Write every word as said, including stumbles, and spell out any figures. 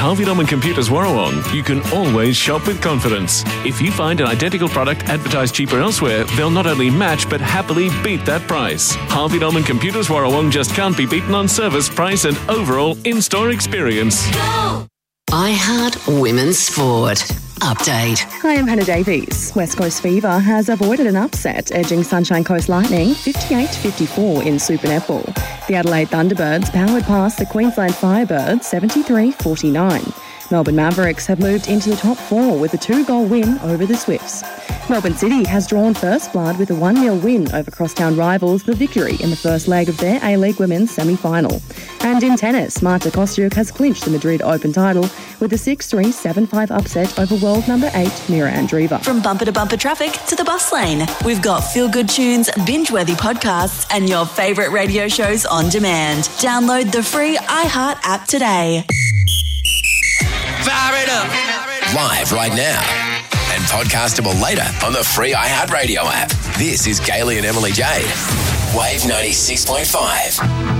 Harvey Norman Computers Warrawong, you can always shop with confidence. If you find an identical product advertised cheaper elsewhere, they'll not only match but happily beat that price. Harvey Norman Computers Warrawong just can't be beaten on service, price and overall in-store experience. Go! iHeart Women's Sport. Update. Hi, I'm Hannah Davies. West Coast Fever has avoided an upset, edging Sunshine Coast Lightning fifty-eight fifty-four in Super Netball. The Adelaide Thunderbirds powered past the Queensland Firebirds seventy-three forty-nine. Melbourne Mavericks have moved into the top four with a two-goal win over the Swifts. Melbourne City has drawn first blood with a one nil win over crosstown rivals The Victory in the first leg of their A-League Women's semi-final. And in tennis, Marta Kostyuk has clinched the Madrid Open title with a six three seven five upset over world number eight Mira Andreeva. From bumper to bumper traffic to the bus lane, we've got feel-good tunes, binge-worthy podcasts and your favourite radio shows on demand. Download the free iHeart app today. Fire it up. Live right now and podcastable later on the free iHeartRadio app. This is Gailey and Emily Jade. Wave ninety-six point five.